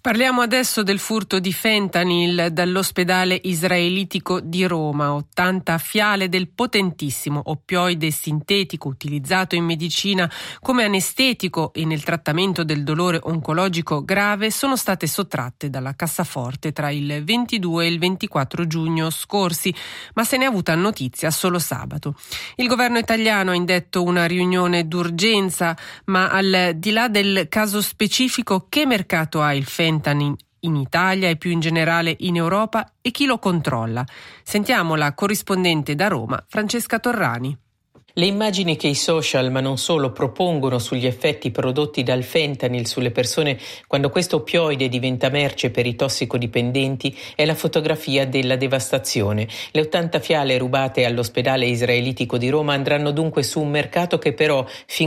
Parliamo adesso del furto di fentanyl dall'ospedale israelitico di Roma. 80 fiale del potentissimo oppioide sintetico utilizzato in medicina come anestetico e nel trattamento del dolore oncologico grave sono state sottratte dalla cassaforte tra il 22 e il 24 giugno scorsi, ma se ne è avuta notizia solo sabato. Il governo italiano ha indetto una riunione d'urgenza, ma al di là del caso specifico, che mercato ha il fentanyl in Italia e più in generale in Europa e chi lo controlla? Sentiamo la corrispondente da Roma, Francesca Torrani. Le immagini che i social, ma non solo, propongono sugli effetti prodotti dal fentanyl sulle persone quando questo oppioide diventa merce per i tossicodipendenti è la fotografia della devastazione. Le 80 fiale rubate all'ospedale israelitico di Roma andranno dunque su un mercato che però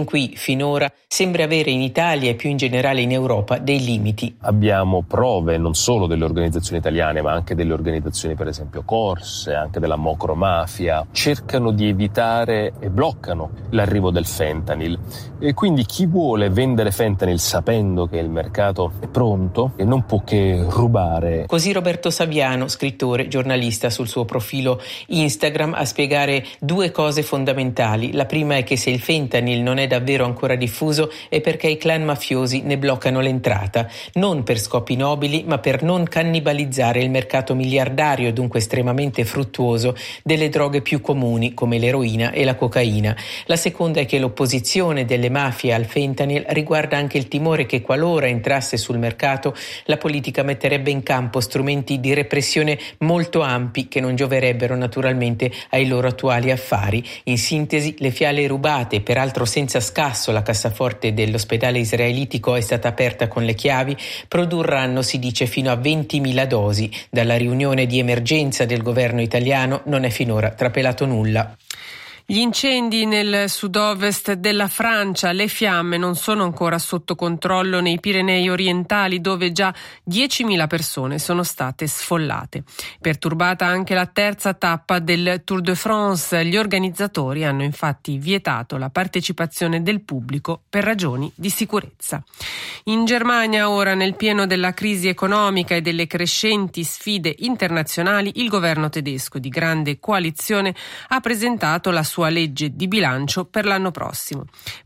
finora sembra avere in Italia e più in generale in Europa dei limiti. Abbiamo prove non solo delle organizzazioni italiane ma anche delle organizzazioni per esempio corse, anche della mocromafia, cercano di evitare e bloccano l'arrivo del fentanyl e quindi chi vuole vendere fentanyl sapendo che il mercato è pronto e non può che rubare. Così Roberto Saviano, scrittore, giornalista, sul suo profilo Instagram a spiegare due cose fondamentali. La prima è che se il fentanyl non è davvero ancora diffuso è perché i clan mafiosi ne bloccano l'entrata, non per scopi nobili ma per non cannibalizzare il mercato miliardario e dunque estremamente fruttuoso delle droghe più comuni come l'eroina e la cocaina. La seconda è che l'opposizione delle mafie al fentanyl riguarda anche il timore che qualora entrasse sul mercato la politica metterebbe in campo strumenti di repressione molto ampi che non gioverebbero naturalmente ai loro attuali affari. In sintesi, le fiale rubate, peraltro senza scasso la cassaforte dell'ospedale israelitico è stata aperta con le chiavi, produrranno, si dice, fino a 20.000 dosi. Dalla riunione di emergenza del governo italiano non è finora trapelato nulla. Gli incendi nel sud-ovest della Francia, le fiamme non sono ancora sotto controllo nei Pirenei orientali dove già 10.000 persone sono state sfollate. Perturbata anche la terza tappa del Tour de France, gli organizzatori hanno infatti vietato la partecipazione del pubblico per ragioni di sicurezza. In Germania ora, nel pieno della crisi economica e delle crescenti sfide internazionali, il governo tedesco di grande coalizione ha presentato la sua legge di bilancio per l'anno prossimo.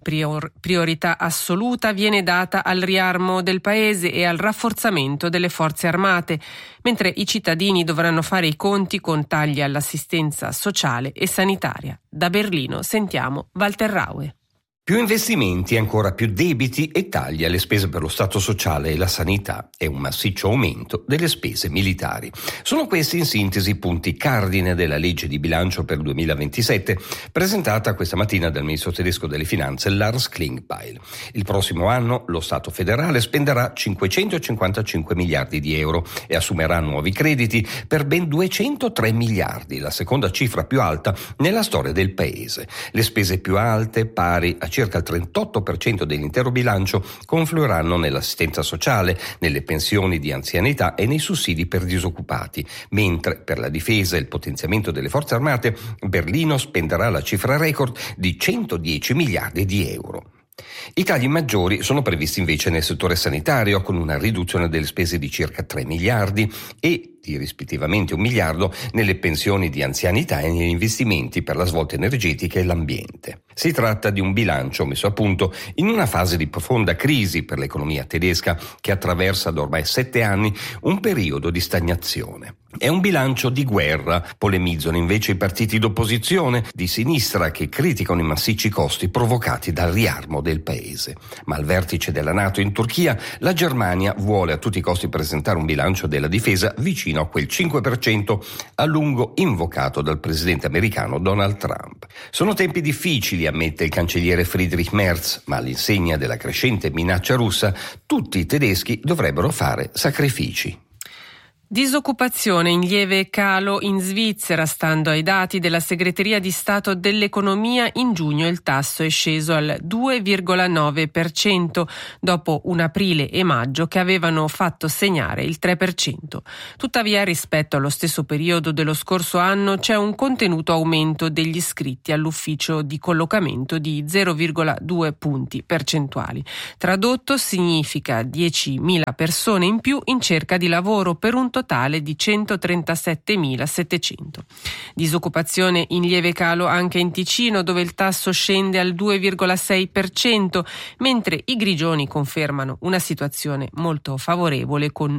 Priorità assoluta viene data al riarmo del paese e al rafforzamento delle forze armate, mentre i cittadini dovranno fare i conti con tagli all'assistenza sociale e sanitaria. Da Berlino sentiamo Walter Raue. Più investimenti, ancora più debiti e tagli alle spese per lo Stato sociale e la sanità e un massiccio aumento delle spese militari. Sono questi in sintesi i punti cardine della legge di bilancio per 2027, presentata questa mattina dal ministro tedesco delle finanze Lars Klingbeil. Il prossimo anno lo Stato federale spenderà 555 miliardi di euro e assumerà nuovi crediti per ben 203 miliardi, la seconda cifra più alta nella storia del paese. Le spese più alte, pari a circa il 38% dell'intero bilancio, confluiranno nell'assistenza sociale, nelle pensioni di anzianità e nei sussidi per disoccupati, mentre per la difesa e il potenziamento delle forze armate Berlino spenderà la cifra record di 110 miliardi di euro. I tagli maggiori sono previsti invece nel settore sanitario, con una riduzione delle spese di circa 3 miliardi e di rispettivamente 1 miliardo nelle pensioni di anzianità e negli investimenti per la svolta energetica e l'ambiente. Si tratta di un bilancio messo a punto in una fase di profonda crisi per l'economia tedesca che attraversa da ormai 7 anni un periodo di stagnazione. È un bilancio di guerra, polemizzano invece i partiti d'opposizione di sinistra che criticano i massicci costi provocati dal riarmo del paese. Ma al vertice della NATO in Turchia, la Germania vuole a tutti i costi presentare un bilancio della difesa vicino a quel 5% a lungo invocato dal presidente americano Donald Trump. Sono tempi difficili, ammette il cancelliere Friedrich Merz, ma all'insegna della crescente minaccia russa, tutti i tedeschi dovrebbero fare sacrifici. Disoccupazione in lieve calo in Svizzera. Stando ai dati della Segreteria di Stato dell'Economia, in giugno il tasso è sceso al 2,9% dopo un aprile e maggio che avevano fatto segnare il 3%. Tuttavia, rispetto allo stesso periodo dello scorso anno, c'è un contenuto aumento degli iscritti all'ufficio di collocamento di 0,2 punti percentuali. Tradotto significa 10.000 persone in più in cerca di lavoro per un totale di 137.700. Disoccupazione in lieve calo anche in Ticino, dove il tasso scende al 2,6%, mentre i grigioni confermano una situazione molto favorevole con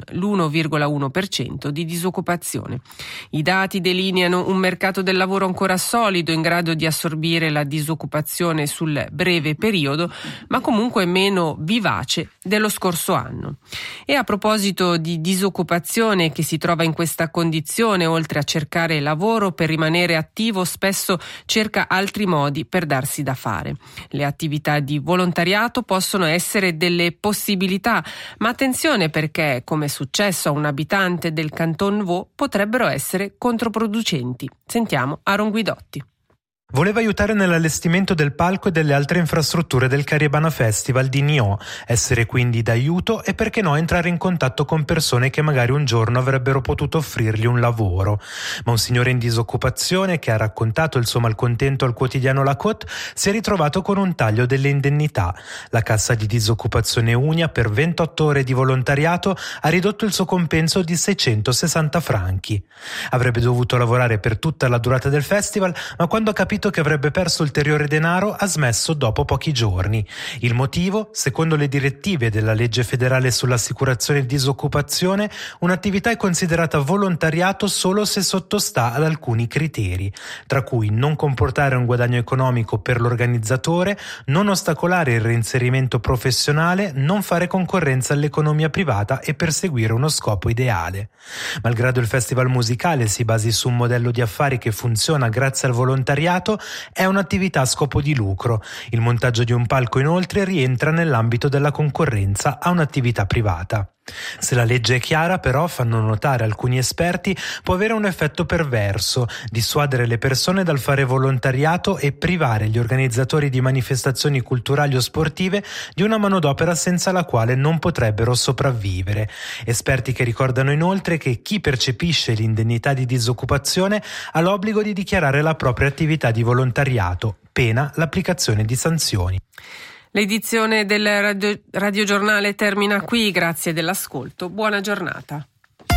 l'1,1% di disoccupazione. I dati delineano un mercato del lavoro ancora solido, in grado di assorbire la disoccupazione sul breve periodo, ma comunque meno vivace dello scorso anno. E a proposito di disoccupazione, che si trova in questa condizione, oltre a cercare lavoro per rimanere attivo, spesso cerca altri modi per darsi da fare. Le attività di volontariato possono essere delle possibilità, ma attenzione, perché, come è successo a un abitante del Canton Vaud, potrebbero essere controproducenti. Sentiamo Aaron Guidotti. Voleva aiutare nell'allestimento del palco e delle altre infrastrutture del Caribana Festival di Nyon, essere quindi d'aiuto e perché no entrare in contatto con persone che magari un giorno avrebbero potuto offrirgli un lavoro. Ma un signore in disoccupazione, che ha raccontato il suo malcontento al quotidiano La Côte, si è ritrovato con un taglio delle indennità. La cassa di disoccupazione Unia, per 28 ore di volontariato, ha ridotto il suo compenso di 660 franchi. Avrebbe dovuto lavorare per tutta la durata del festival, ma quando ha capito che avrebbe perso ulteriore denaro, ha smesso dopo pochi giorni. Il motivo? Secondo le direttive della legge federale sull'assicurazione e disoccupazione, un'attività è considerata volontariato solo se sottostà ad alcuni criteri, tra cui non comportare un guadagno economico per l'organizzatore, non ostacolare il reinserimento professionale, non fare concorrenza all'economia privata e perseguire uno scopo ideale. Malgrado il festival musicale si basi su un modello di affari che funziona grazie al volontariato, è un'attività a scopo di lucro. Il montaggio di un palco, inoltre, rientra nell'ambito della concorrenza a un'attività privata. Se la legge è chiara, però, fanno notare alcuni esperti, può avere un effetto perverso: dissuadere le persone dal fare volontariato e privare gli organizzatori di manifestazioni culturali o sportive di una manodopera senza la quale non potrebbero sopravvivere. Esperti che ricordano inoltre che chi percepisce l'indennità di disoccupazione ha l'obbligo di dichiarare la propria attività di volontariato, pena l'applicazione di sanzioni. L'edizione del radiogiornale termina qui, grazie dell'ascolto, buona giornata.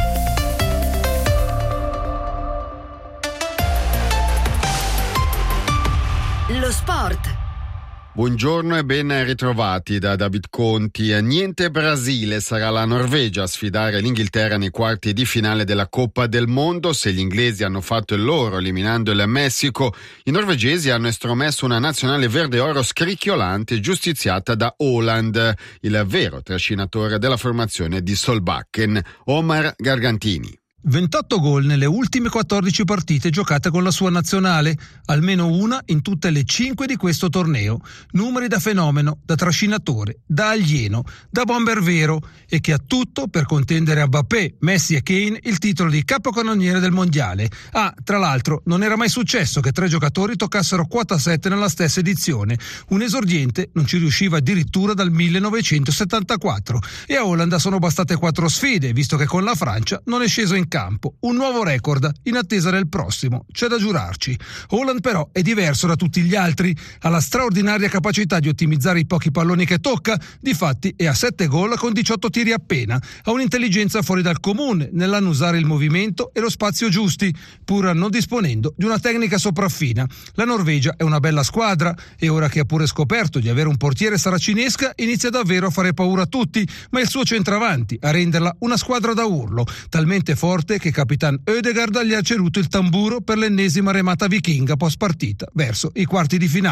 Lo sport. Buongiorno e ben ritrovati da David Conti. Niente Brasile, sarà la Norvegia a sfidare l'Inghilterra nei quarti di finale della Coppa del Mondo. Se gli inglesi hanno fatto il loro eliminando il Messico, i norvegesi hanno estromesso una nazionale verde-oro scricchiolante e giustiziata da Haaland, il vero trascinatore della formazione di Solbakken, Omar Gargantini. 28 gol nelle ultime 14 partite giocate con la sua nazionale, almeno una in tutte le 5 di questo torneo. Numeri da fenomeno, da trascinatore, da alieno, da bomber vero, e che ha tutto per contendere a Mbappé, Messi e Kane il titolo di capocannoniere del mondiale. Tra l'altro non era mai successo che 3 giocatori toccassero quota 7 nella stessa edizione. Un esordiente non ci riusciva addirittura dal 1974, e a Haaland sono bastate 4 sfide, visto che con la Francia non è sceso in campo. Un nuovo record in attesa del prossimo, c'è da giurarci. Haaland però è diverso da tutti gli altri, ha la straordinaria capacità di ottimizzare i pochi palloni che tocca, difatti è a 7 gol con 18 tiri appena, ha un'intelligenza fuori dal comune nell'annusare il movimento e lo spazio giusti, pur non disponendo di una tecnica sopraffina. La Norvegia è una bella squadra e ora che ha pure scoperto di avere un portiere saracinesca inizia davvero a fare paura a tutti, ma è il suo centravanti a renderla una squadra da urlo, talmente forte che Capitan Ødegaard gli ha ceduto il tamburo per l'ennesima remata vichinga post partita verso i quarti di finale.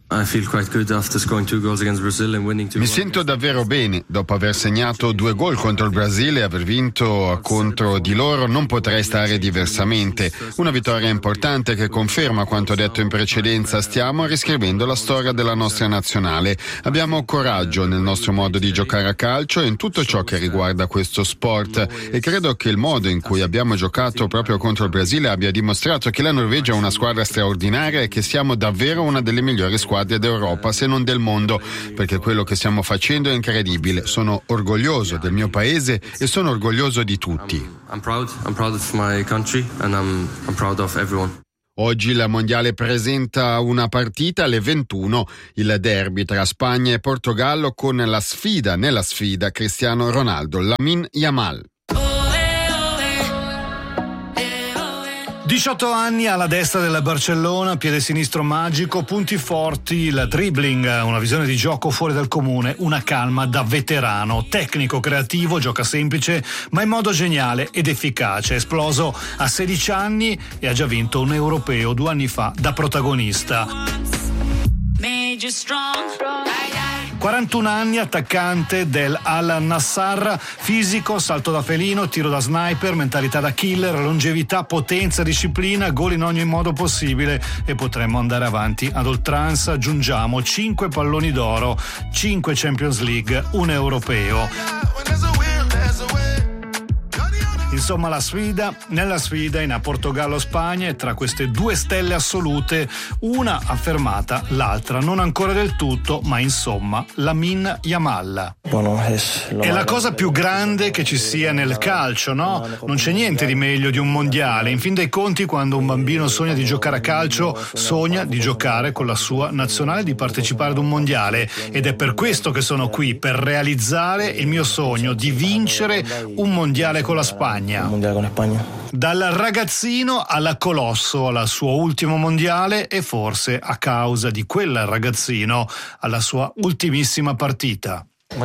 Mi sento davvero bene. Dopo aver segnato 2 gol contro il Brasile e aver vinto contro di loro, non potrei stare diversamente. Una vittoria importante che conferma quanto detto in precedenza. Stiamo riscrivendo la storia della nostra nazionale. Abbiamo coraggio nel nostro modo di giocare a calcio e in tutto ciò che riguarda questo sport, e credo che il modo in cui abbiamo giocato proprio contro il Brasile abbia dimostrato che la Norvegia è una squadra straordinaria e che siamo davvero una delle migliori squadre d'Europa, se non del mondo, perché quello che stiamo facendo è incredibile. Sono orgoglioso del mio paese e sono orgoglioso di tutti. I'm proud of my country and I'm proud of everyone. Oggi il mondiale presenta una partita alle 21, il derby tra Spagna e Portogallo, con nella sfida Cristiano Ronaldo, Lamine Yamal. 18 anni alla destra del Barcellona, piede sinistro magico, punti forti, il dribbling, una visione di gioco fuori dal comune, una calma da veterano, tecnico, creativo, gioca semplice ma in modo geniale ed efficace. È esploso a 16 anni e ha già vinto un europeo 2 anni fa da protagonista. 41 anni, attaccante del Al-Nassr, fisico, salto da felino, tiro da sniper, mentalità da killer, longevità, potenza, disciplina, gol in ogni modo possibile, e potremmo andare avanti ad oltranza. Aggiungiamo 5 palloni d'oro, 5 Champions League, un europeo. Insomma, nella sfida in Portogallo-Spagna, e tra queste 2 stelle assolute, una affermata, l'altra non ancora del tutto, ma insomma Lamine Yamal. È la cosa più grande che ci sia nel calcio, no? Non c'è niente di meglio di un mondiale. In fin dei conti, quando un bambino sogna di giocare a calcio, sogna di giocare con la sua nazionale, di partecipare ad un mondiale, ed è per questo che sono qui, per realizzare il mio sogno di vincere un mondiale con la Spagna. Dal ragazzino al colosso, al suo ultimo mondiale, e forse a causa di quel ragazzino alla sua ultimissima partita.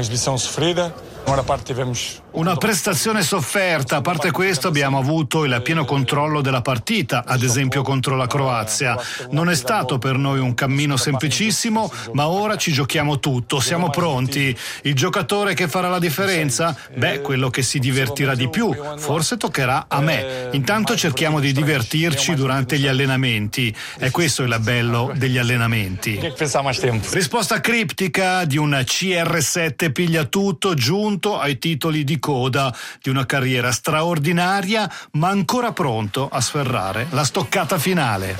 Una prestazione sofferta. A parte questo, abbiamo avuto il pieno controllo della partita, ad esempio contro la Croazia. Non è stato per noi un cammino semplicissimo, ma ora ci giochiamo tutto, siamo pronti. Il giocatore che farà la differenza? Quello che si divertirà di più. Forse toccherà a me. Intanto cerchiamo di divertirci durante gli allenamenti. È questo il bello degli allenamenti. Risposta criptica di un CR7 piglia tutto, giunto ai titoli di coda di una carriera straordinaria, ma ancora pronto a sferrare la stoccata finale.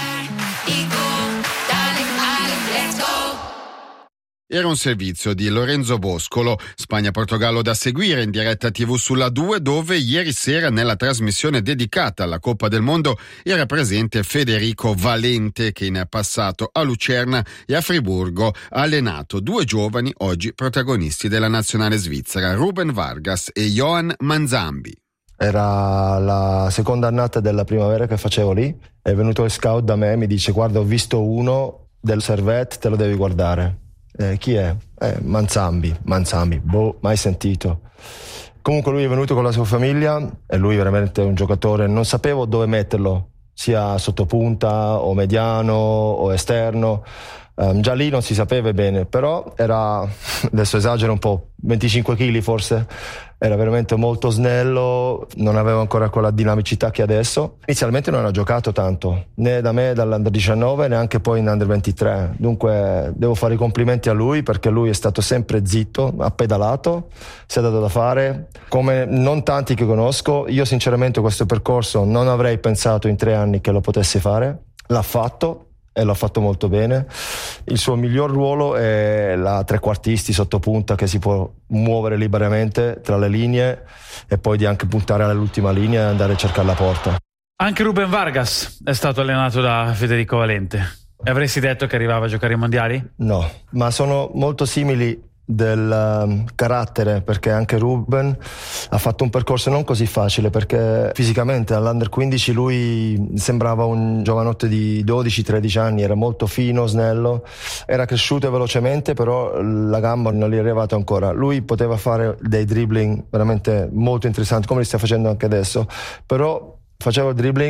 Era un servizio di Lorenzo Boscolo. Spagna-Portogallo da seguire in diretta TV sulla 2, dove ieri sera, nella trasmissione dedicata alla Coppa del Mondo, era presente Federico Valente, che in passato a Lucerna e a Friburgo ha allenato 2 giovani oggi protagonisti della nazionale svizzera, Ruben Vargas e Johan Manzambi. Era la seconda annata della primavera che facevo lì. È venuto il scout da me e mi dice: guarda, ho visto uno del Servette, te lo devi guardare. Chi è? Manzambi, mai sentito. Comunque lui è venuto con la sua famiglia e lui veramente è un giocatore, non sapevo dove metterlo, sia sottopunta o mediano o esterno. Già lì non si sapeva bene, però era, adesso esagero un po', 25 kg forse, era veramente molto snello, non aveva ancora quella dinamicità che adesso. Inizialmente non ha giocato tanto, né da me dall'Under 19 neanche poi in Under 23, dunque devo fare i complimenti a lui, perché lui è stato sempre zitto, ha pedalato, si è dato da fare, come non tanti che conosco. Io sinceramente questo percorso non avrei pensato in 3 anni che lo potessi fare, l'ha fatto e l'ha fatto molto bene. Il suo miglior ruolo è la trequartisti sottopunta, che si può muovere liberamente tra le linee e poi di anche puntare all'ultima linea e andare a cercare la porta. Anche Ruben Vargas è stato allenato da Federico Valente. E avresti detto che arrivava a giocare ai mondiali? No, ma sono molto simili del carattere, perché anche Ruben ha fatto un percorso non così facile, perché fisicamente all'Under 15 lui sembrava un giovanotto di 12-13 anni, era molto fino, snello, era cresciuto velocemente, però la gamba non gli è arrivata ancora. Lui poteva fare dei dribbling veramente molto interessanti, come li sta facendo anche adesso, però faceva il dribbling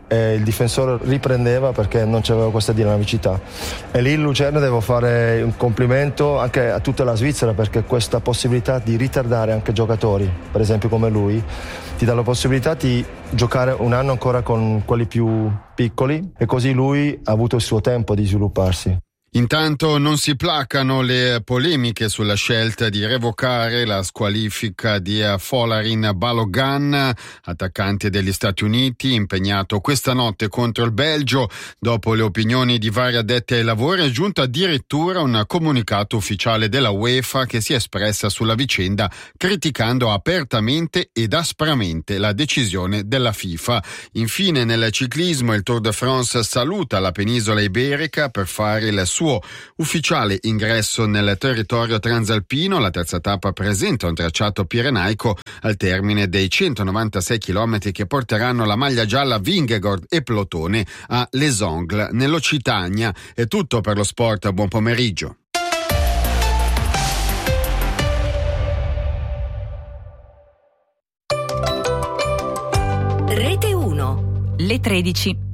e il difensore riprendeva perché non c'aveva questa dinamicità. E lì in Lucerna devo fare un complimento anche a tutta la Svizzera, perché questa possibilità di ritardare anche giocatori, per esempio come lui, ti dà la possibilità di giocare un anno ancora con quelli più piccoli, e così lui ha avuto il suo tempo di svilupparsi. Intanto non si placano le polemiche sulla scelta di revocare la squalifica di Folarin Balogun, attaccante degli Stati Uniti, impegnato questa notte contro il Belgio. Dopo le opinioni di vari addetti ai lavori è giunto addirittura un comunicato ufficiale della UEFA che si è espressa sulla vicenda, criticando apertamente ed aspramente la decisione della FIFA. Infine, nel ciclismo, il Tour de France saluta la penisola iberica per fare il suo ufficiale ingresso nel territorio transalpino. La terza tappa presenta un tracciato pirenaico al termine dei 196 km che porteranno la maglia gialla Vingegaard e Plotone a Les Angles, nell'Occitania. È tutto per lo sport, buon pomeriggio. Rete 1, le 13.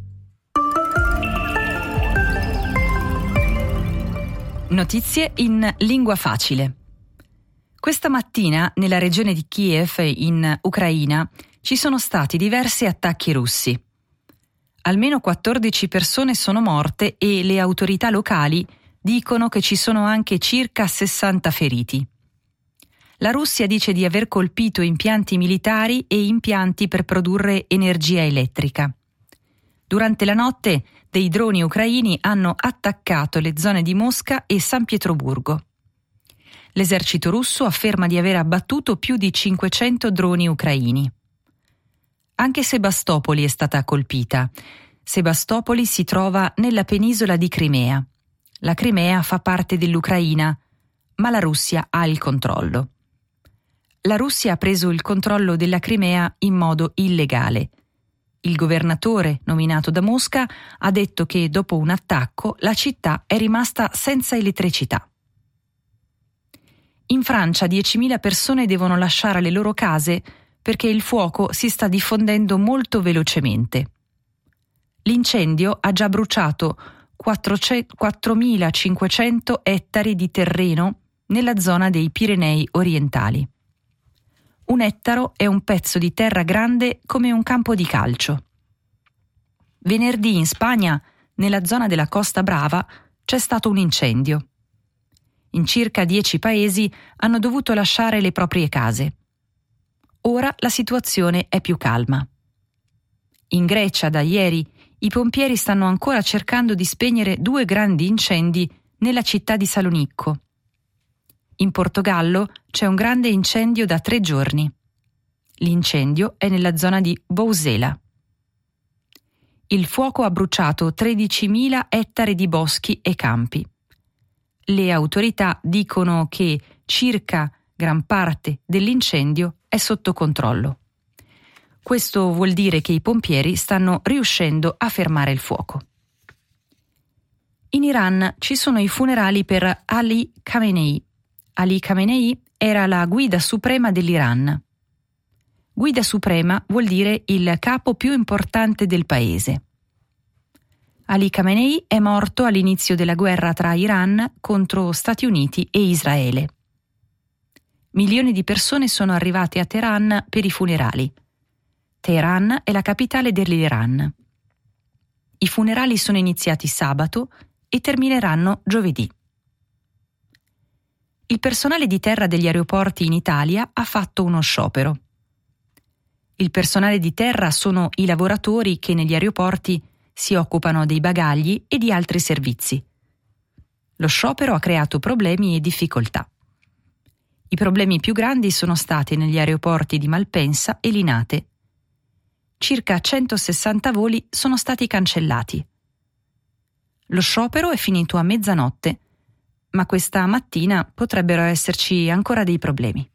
Notizie in lingua facile. Questa mattina nella regione di Kiev, in Ucraina, ci sono stati diversi attacchi russi. Almeno 14 persone sono morte e le autorità locali dicono che ci sono anche circa 60 feriti. La Russia dice di aver colpito impianti militari e impianti per produrre energia elettrica. Durante la notte dei droni ucraini hanno attaccato le zone di Mosca e San Pietroburgo. L'esercito russo afferma di aver abbattuto più di 500 droni ucraini. Anche Sebastopoli è stata colpita. Sebastopoli si trova nella penisola di Crimea. La Crimea fa parte dell'Ucraina, ma la Russia ha il controllo. La Russia ha preso il controllo della Crimea in modo illegale. Il governatore, nominato da Mosca, ha detto che dopo un attacco la città è rimasta senza elettricità. In Francia 10.000 persone devono lasciare le loro case perché il fuoco si sta diffondendo molto velocemente. L'incendio ha già bruciato 4.500 ettari di terreno nella zona dei Pirenei orientali. Un ettaro è un pezzo di terra grande come un campo di calcio. Venerdì in Spagna, nella zona della Costa Brava, c'è stato un incendio. In circa 10 paesi hanno dovuto lasciare le proprie case. Ora la situazione è più calma. In Grecia, da ieri, i pompieri stanno ancora cercando di spegnere 2 grandi incendi nella città di Salonicco. In Portogallo c'è un grande incendio da 3 giorni. L'incendio è nella zona di Bousela. Il fuoco ha bruciato 13.000 ettari di boschi e campi. Le autorità dicono che circa gran parte dell'incendio è sotto controllo. Questo vuol dire che i pompieri stanno riuscendo a fermare il fuoco. In Iran ci sono i funerali per Ali Khamenei. Ali Khamenei era la guida suprema dell'Iran. Guida suprema vuol dire il capo più importante del paese. Ali Khamenei è morto all'inizio della guerra tra Iran contro Stati Uniti e Israele. Milioni di persone sono arrivate a Teheran per i funerali. Teheran è la capitale dell'Iran. I funerali sono iniziati sabato e termineranno giovedì. Il personale di terra degli aeroporti in Italia ha fatto uno sciopero. Il personale di terra sono i lavoratori che negli aeroporti si occupano dei bagagli e di altri servizi. Lo sciopero ha creato problemi e difficoltà. I problemi più grandi sono stati negli aeroporti di Malpensa e Linate. Circa 160 voli sono stati cancellati. Lo sciopero è finito a mezzanotte, ma questa mattina potrebbero esserci ancora dei problemi.